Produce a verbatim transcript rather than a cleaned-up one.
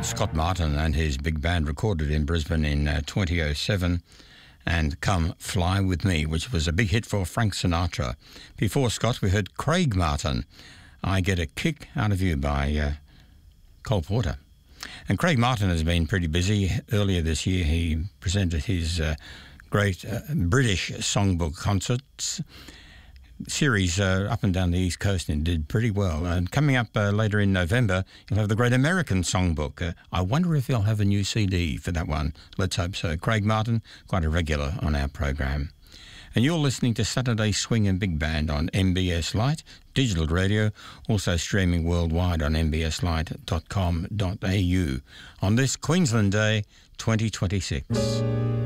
Scott Martin and his big band recorded in Brisbane in uh, twenty oh seven, and Come Fly With Me, which was a big hit for Frank Sinatra. Before Scott, we heard Craig Martin, I Get a Kick Out of You by uh, Cole Porter. And Craig Martin has been pretty busy. Earlier this year, he presented his uh, great uh, British songbook concerts series uh, up and down the East Coast, and did pretty well. And coming up uh, later in November, you'll have the Great American Songbook. Uh, I wonder if he'll have a new C D for that one. Let's hope so. Craig Martin, quite a regular on our program. And you're listening to Saturday Swing and Big Band on M B S Lite, digital radio, also streaming worldwide on m b s lite dot com dot a u on this Queensland Day twenty twenty-six.